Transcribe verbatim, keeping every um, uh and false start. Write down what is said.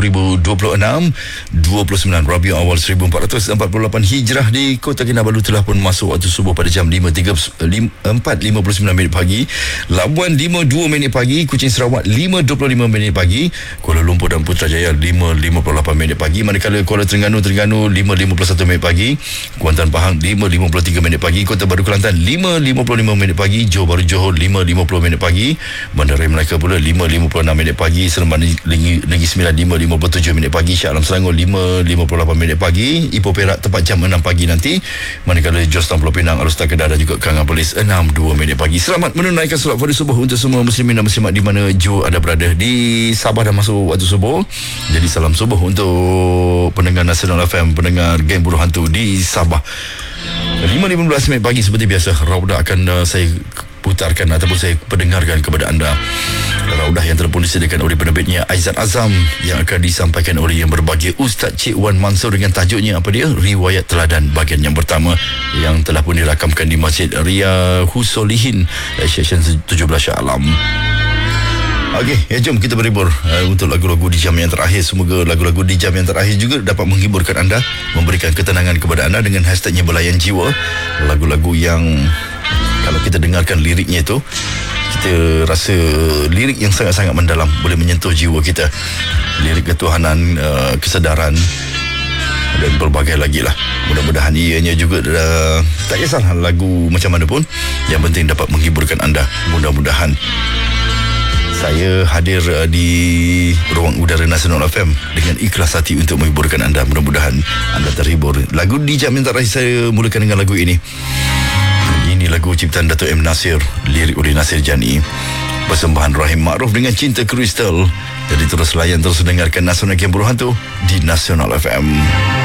ribu dua puluh enam, dua puluh sembilan Rabiul Awal seribu empat ratus empat puluh lapan Hijrah di Kota Kinabalu telah pun masuk waktu subuh pada jam lima tiga puluh empat lima puluh sembilan minit pagi. Labuan lima dua minit pagi, Kuching Sarawak lima dua puluh lima minit pagi, Kuala Lumpur dan Putrajaya lima lima puluh lapan minit pagi, manakala Kuala Terengganu Terengganu lima lima puluh satu minit pagi, Kuantan Pahang lima lima puluh tiga minit pagi, Kota Baru Kelantan lima lima puluh lima minit pagi, Johor Bahru Johor lima lima puluh minit pagi, Bandaraya Melaka pula lima lima puluh enam minit pagi, Seremban Negeri Sembilan lima lima puluh tujuh minit pagi, Shah Alam Selangor lima lima puluh lapan minit pagi, Ipoh Perak tepat jam enam pagi nanti, manakala Georgetown Pulau Pinang Arustar Kedah dan juga Kangan Polis enam dua minit pagi. Selamat menunaikan solat fardu subuh untuk semua muslimin dan muslimat di mana Joe ada berada. Di Sabah dah masuk waktu subuh, jadi salam subuh untuk pendengar Nasional F M, pendengar Geng Buruh Hantu di Sabah. lima lima belas minit pagi seperti biasa, Raudah akan uh, saya putarkan ataupun saya pendengarkan kepada anda. Raudah yang telah pun disediakan oleh penerbitnya Aizat Azam, yang akan disampaikan oleh yang berbahagia Ustaz Cik Wan Mansur dengan tajuknya apa dia? Riwayat Teladan bahagian yang pertama, yang telah pun dirakamkan di Masjid Ria Husolihin Session tujuh belas Shah Alam. Okey, ya jom kita berhibur uh, untuk lagu-lagu di jam yang terakhir. Semoga lagu-lagu di jam yang terakhir juga dapat menghiburkan anda, memberikan ketenangan kepada anda dengan hashtagnya Belayan Jiwa. Lagu-lagu yang kalau kita dengarkan liriknya itu, kita rasa lirik yang sangat-sangat mendalam, boleh menyentuh jiwa kita. Lirik ketuhanan, uh, kesedaran dan berbagai lagi lah. Mudah-mudahan ianya juga uh, tak kisahlah lagu macam mana pun, yang penting dapat menghiburkan anda. Mudah-mudahan saya hadir uh, di ruang udara Nasional F M dengan ikhlas hati untuk menghiburkan anda. Mudah-mudahan anda terhibur. Lagu di jam yang terakhir saya mulakan dengan lagu ini. Ini lagu ciptaan Dato' M. Nasir, lirik oleh Nasir Jani, persembahan Rahim Ma'ruf dengan Cinta Kristal. Jadi terus layan, terus dengarkan Nasional Geng Buruh Hantu di Nasional F M.